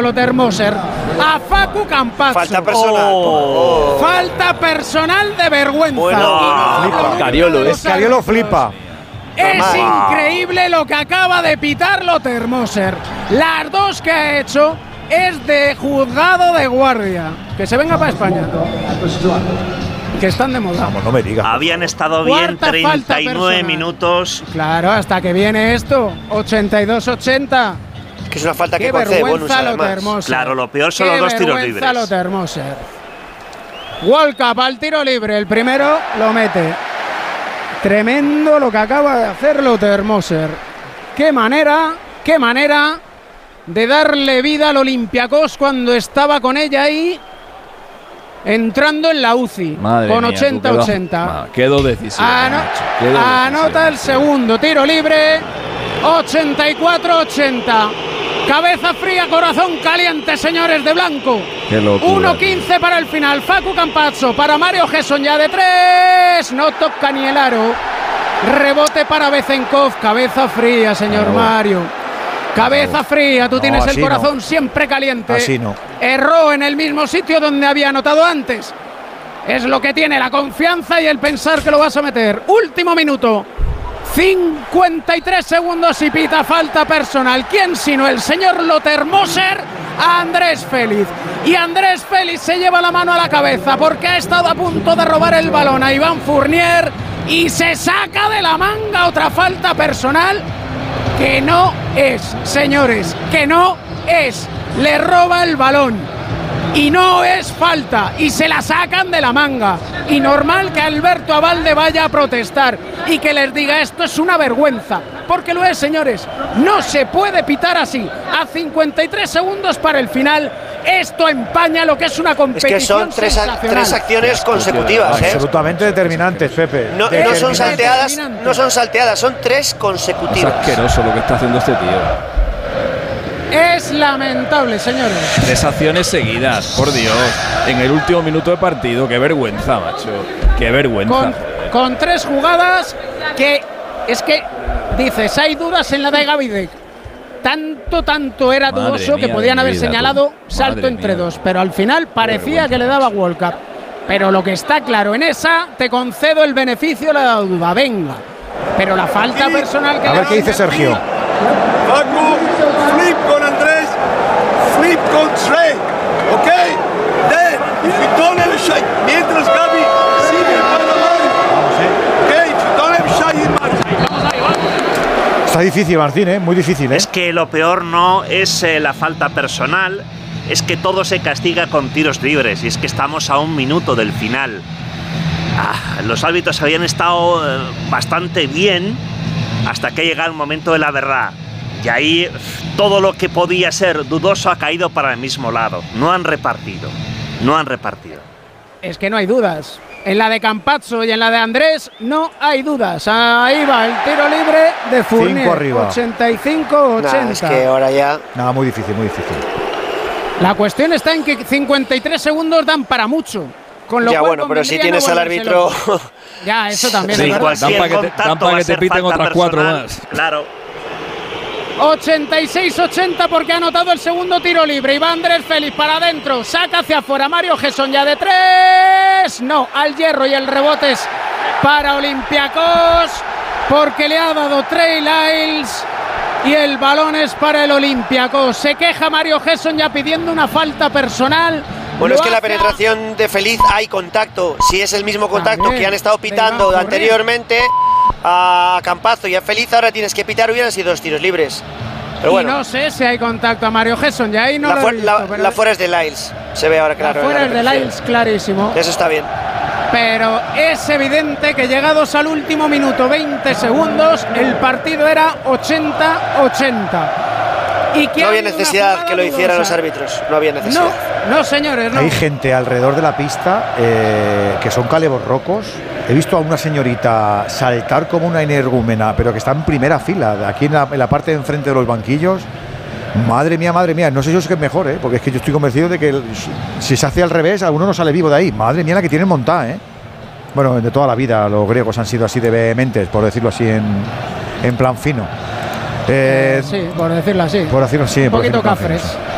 Charlotte Hermoser a Facu Campazzo. Falta personal. Falta personal de vergüenza. Bueno, Cariolo flipa. Es increíble lo que acaba de pitar Charlotte Hermoser. Las dos que ha hecho es de juzgado de guardia. Que se venga para España. Que están de moda. Vamos, no me digas. Habían estado bien 39 minutos. Claro, hasta que viene esto. 82-80. Que es una falta Qué que concede bonus, vergüenza además. Hermoser. Claro, lo peor son los dos tiros libres. Charlotte Hermoser. World Cup al tiro libre. El primero lo mete. Tremendo lo que acaba de hacer Charlotte Hermoser. Qué manera de darle vida al Olympiacos cuando estaba con ella ahí entrando en la UCI. Madre con mía, 80-80. Quedó decisivo. Anota el segundo tiro libre. 84-80. Cabeza fría, corazón caliente, señores de blanco. 1-15 para el final. Facu Campazzo para Mario Gesson ya de 3. No toca ni el aro. Rebote para Bezenkov. Cabeza fría, señor Mario. Cabeza fría. Tú tienes el corazón siempre caliente. Así no. Erró en el mismo sitio donde había anotado antes. Es lo que tiene la confianza y el pensar que lo vas a meter. Último minuto. 53 segundos y pita falta personal. ¿Quién sino el señor Charlotte Hermoser? A Andrés Félix. Y Andrés Félix se lleva la mano a la cabeza porque ha estado a punto de robar el balón a Iván Fournier y se saca de la manga otra falta personal que no es, señores, que no es. Le roba el balón. Y no es falta, y se la sacan de la manga. Y normal que Alberto Abalde vaya a protestar y que les diga esto es una vergüenza, porque lo es, señores. No se puede pitar así. A 53 segundos para el final, esto empaña lo que es una competición. Es que son tres acciones consecutivas, absolutamente determinantes, Pepe. No son salteadas, son tres consecutivas. Es asqueroso lo que está haciendo este tío. Es lamentable, señores. 3 acciones seguidas, por Dios. En el último minuto de partido. Qué vergüenza, macho. Qué vergüenza. Con 3 jugadas que es que dices, hay dudas en la de Gavidec. Tanto era dudoso que podían haber señalado salto entre dos. Pero al final parecía que le daba World Cup. Pero lo que está claro en esa, te concedo el beneficio de la duda. Venga. Pero la falta personal que... A ver qué dice Sergio. Facu, flip con Andrés, flip con Trey, ¿ok? Then, if you don't have a shot, mientras Gaby sigue para Mario, ¿ok? If you don't have a shot, you Mario. Está difícil, Martín, muy difícil, Es que lo peor no es la falta personal, es que todo se castiga con tiros libres, y es que estamos a 1 minuto del final. Los árbitros habían estado bastante bien hasta que llega el momento de la verdad. Y ahí todo lo que podía ser dudoso ha caído para el mismo lado. No han repartido. Es que no hay dudas. En la de Campazzo y en la de Andrés no hay dudas. Ahí va el tiro libre de Fournier. 5 arriba. 85-80. Es que ahora ya... Nada, muy difícil. La cuestión está en que 53 segundos dan para mucho. Con lo ya cual bueno, pero si tienes al árbitro... Ya, eso también sí, es verdad. Dan para que te piten otras 4 más. Claro. 86-80 porque ha anotado el segundo tiro libre. Y va Andrés Félix para adentro. Saca hacia afuera Mario Gesson ya de 3. No, al hierro y el rebote es para Olympiacos porque le ha dado Trey Lyles. Y el balón es para el Olympiacos. Se queja Mario Gesson ya pidiendo una falta personal. Bueno, es que la penetración de Feliz hay contacto. Si es el mismo contacto que han estado pitando anteriormente a Campazzo y a Feliz, ahora tienes que pitar, hubieran sido 2 tiros libres. Pero bueno. Y no sé si hay contacto a Mario Gesson, ya ahí no lo he visto, la fuera es de Lyles, se ve ahora claro. La fuera es de Lyles, clarísimo. Eso está bien. Pero es evidente que llegados al último minuto, 20 segundos, el partido era 80-80. No había necesidad que lo hicieran los árbitros, no había necesidad. No, señores, no. Hay gente alrededor de la pista que son caleborrocos. He visto a una señorita saltar como una energúmena, pero que está en primera fila, aquí en la parte de enfrente de los banquillos. Madre mía, no sé yo si es mejor, porque es que yo estoy convencido de que si se hace al revés, alguno no sale vivo de ahí. Madre mía la que tienen montada, Bueno, de toda la vida los griegos han sido así de vehementes, por decirlo así, en plan fino. Sí, por decirlo así. Por decirlo así. Un poquito cafres.